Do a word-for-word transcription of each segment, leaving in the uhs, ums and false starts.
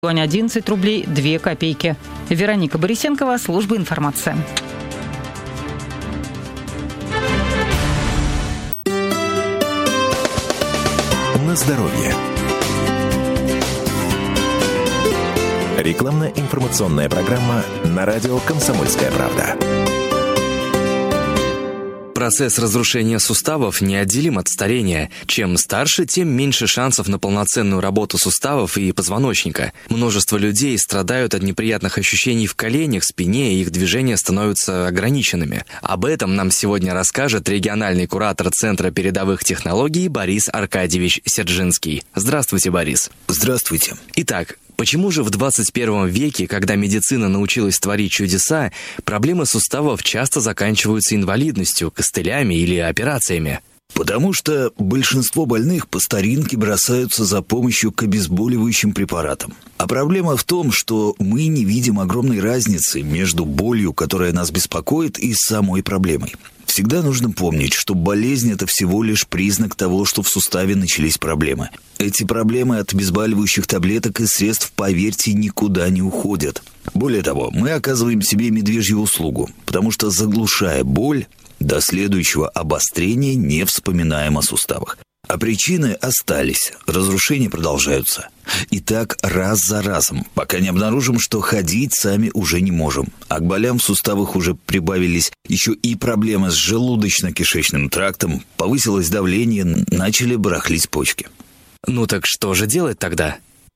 одиннадцать рублей две копейки. Вероника Борисенкова, служба информации. На здоровье. Рекламно-информационная программа на радио «Комсомольская правда». Процесс разрушения суставов неотделим от старения. Чем старше, тем меньше шансов на полноценную работу суставов и позвоночника. Множество людей страдают от неприятных ощущений в коленях, спине, и их движения становятся ограниченными. Об этом нам сегодня расскажет региональный куратор Центра передовых технологий Борис Аркадьевич Серджинский. Здравствуйте, Борис. Здравствуйте. Итак, почему же в двадцать первом веке, когда медицина научилась творить чудеса, проблемы суставов часто заканчиваются инвалидностью, костылями или операциями? Потому что большинство больных по старинке бросаются за помощью к обезболивающим препаратам. А проблема в том, что мы не видим огромной разницы между болью, которая нас беспокоит, и самой проблемой. Всегда нужно помнить, что болезнь – это всего лишь признак того, что в суставе начались проблемы. Эти проблемы от обезболивающих таблеток и средств, поверьте, никуда не уходят. Более того, мы оказываем себе медвежью услугу, потому что, заглушая боль, до следующего обострения не вспоминаем о суставах. А причины остались, разрушения продолжаются. И так раз за разом, пока не обнаружим, что ходить сами уже не можем. А к болям в суставах уже прибавились еще и проблемы с желудочно-кишечным трактом, повысилось давление, начали барахлить почки. Ну так что же делать тогда?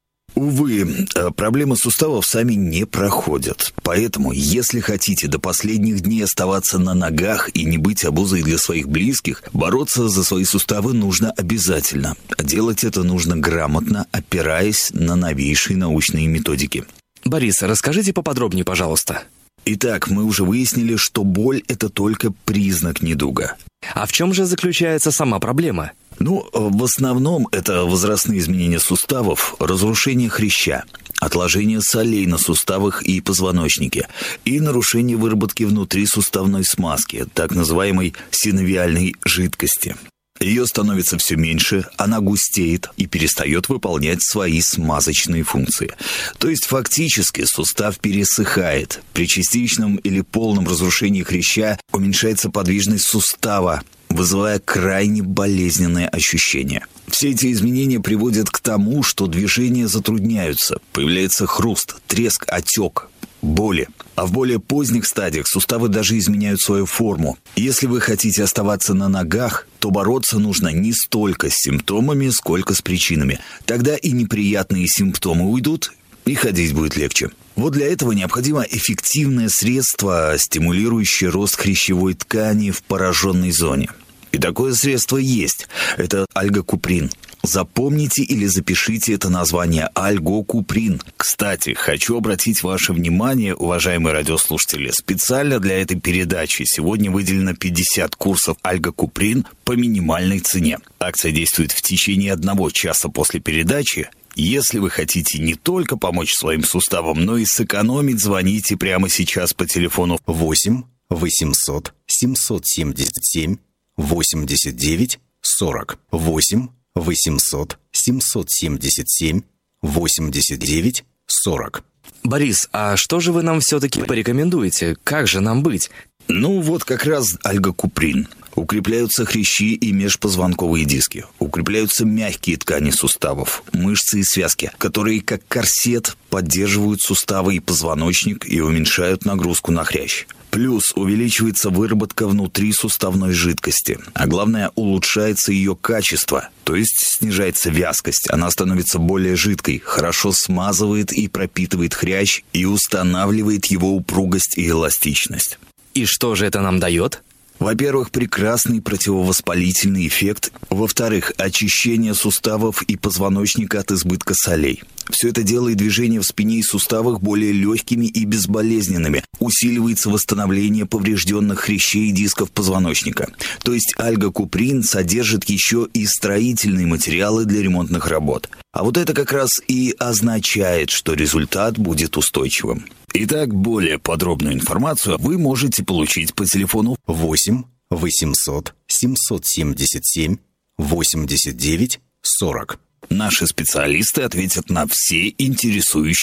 Увы, проблемы суставов сами не проходят. Поэтому, если хотите до последних дней оставаться на ногах и не быть обузой для своих близких, бороться за свои суставы нужно обязательно. Делать это нужно грамотно, опираясь на новейшие научные методики. Борис, расскажите поподробнее, пожалуйста. Итак, мы уже выяснили, что боль – это только признак недуга. А в чем же заключается сама проблема? Ну, в основном это возрастные изменения суставов, разрушение хряща, отложение солей на суставах и позвоночнике и нарушение выработки внутрисуставной смазки, так называемой синовиальной жидкости. Ее становится все меньше, она густеет и перестает выполнять свои смазочные функции. То есть фактически сустав пересыхает. При частичном или полном разрушении хряща уменьшается подвижность сустава, вызывая крайне болезненные ощущения. Все эти изменения приводят к тому, что движения затрудняются, появляется хруст, треск, отек, боли. А в более поздних стадиях суставы даже изменяют свою форму. Если вы хотите оставаться на ногах, то бороться нужно не столько с симптомами, сколько с причинами. Тогда и неприятные симптомы уйдут, и ходить будет легче. Вот для этого необходимо эффективное средство, стимулирующее рост хрящевой ткани в пораженной зоне. И такое средство есть. Это альгокуприн. Запомните или запишите это название – альгокуприн. Кстати, хочу обратить ваше внимание, уважаемые радиослушатели, специально для этой передачи сегодня выделено пятьдесят курсов альгокуприн по минимальной цене. Акция действует в течение одного часа после передачи. Если вы хотите не только помочь своим суставам, но и сэкономить, звоните прямо сейчас по телефону восемь восемьсот семьсот семьдесят семь восемьдесят девять сорок. восемь восемьсот семьсот семьдесят семь восемьдесят девять сорок. Борис, а что же вы нам все-таки порекомендуете? Как же нам быть? Ну, вот как раз альгокуприн. Укрепляются хрящи и межпозвонковые диски. Укрепляются мягкие ткани суставов, мышцы и связки, которые как корсет поддерживают суставы и позвоночник и уменьшают нагрузку на хрящ. Плюс увеличивается выработка внутрисуставной жидкости. А главное, улучшается ее качество, то есть снижается вязкость. Она становится более жидкой, хорошо смазывает и пропитывает хрящ и устанавливает его упругость и эластичность. И что же это нам дает? Во-первых, прекрасный противовоспалительный эффект. Во-вторых, очищение суставов и позвоночника от избытка солей. Все это делает движения в спине и суставах более легкими и безболезненными. Усиливается восстановление поврежденных хрящей и дисков позвоночника. То есть альгокуприн содержит еще и строительные материалы для ремонтных работ. А вот это как раз и означает, что результат будет устойчивым. Итак, более подробную информацию вы можете получить по телефону восемь восемьсот семьсот семьдесят семь восемьдесят девять сорок. Наши специалисты ответят на все интересующие